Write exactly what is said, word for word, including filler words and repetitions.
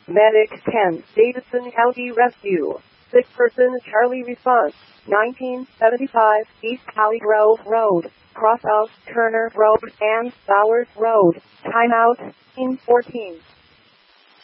Medic ten, Davidson County Rescue. Sick person Charlie response. nineteen seventy-five East Holly Grove Road, cross of Turner Road and Bowers Road. Timeout. fourteen.